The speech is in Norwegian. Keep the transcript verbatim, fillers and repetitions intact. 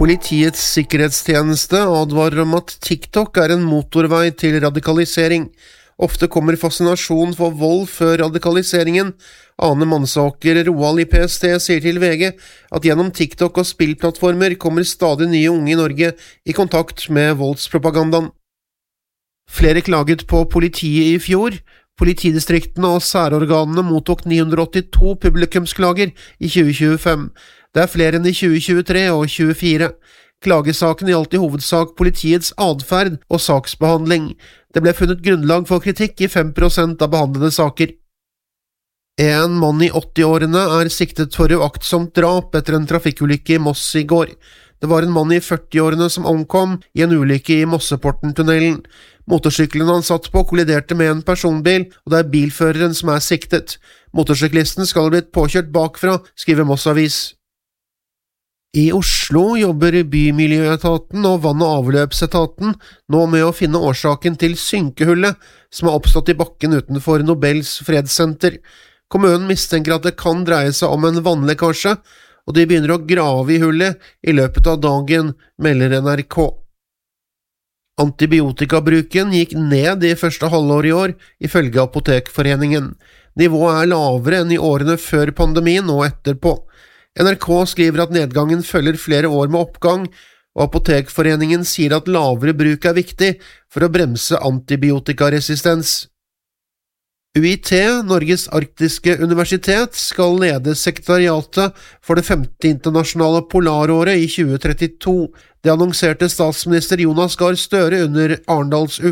Politiets sikkerhetstjeneste advarer om at TikTok er en motorvei til radikalisering. Ofte kommer fascinasjon for vold før radikaliseringen. Ane Mansaker Roald i P S T sier til V G at gjennom TikTok og spillplattformer kommer stadig nye unge i Norge i kontakt med voldspropagandaen. Flere klaget på politiet i fjor. Politidistriktene og særorganene mottok ni hundre åttito publikumsklager i tjue tjuefem. Det er flere enn i tjue tjuetre og tjuefire. Klagesaken gjaldt i hovedsak politiets adferd og saksbehandling. Det ble funnet grunnlag for kritikk i fem prosent av behandlede saker. En mann i åtti-årene er siktet for uaktsomt drap etter en trafikkulykke i Moss i går. Det var en mann i førti-årene som omkom i en ulykke i Mosseporten-tunnelen. Motorsykkelen han satt på kolliderte med en personbil, og det er bilføreren som er siktet. Motorsyklisten skal ha blitt påkjørt bakfra, skriver Moss Avis. I Oslo jobber Bymiljøetaten og Vann- og avløpsetaten nå med å finne årsaken til synkehullet som har oppstått i bakken utenfor Nobels fredssenter. Kommunen mistenker at det kan dreie seg om en vannlekkasje, og de begynner å grave i hullet i løpet av dagen, melder N R K. Antibiotikabruken gikk ned i første halvår i år, ifølge Apotekforeningen. Nivået er lavere enn i årene før pandemien og etterpå. N R K skriver at nedgangen følger flere år med oppgang, og Apotekforeningen sier at lavere bruk er viktig for å bremse antibiotikaresistens. U I T, Norges arktiske universitet, skal lede sekretariatet for det femte internasjonale polaråret i tjue trettito. Det annonserte statsminister Jonas Gahr Støre under Arendalsuka.